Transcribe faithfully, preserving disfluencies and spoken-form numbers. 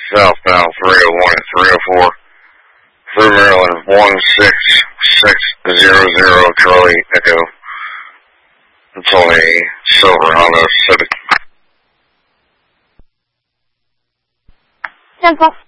southbound three oh one and three oh four. Through Maryland, one six six zero zero Charlie Echo. It's on a silver Honda Civic. Simple.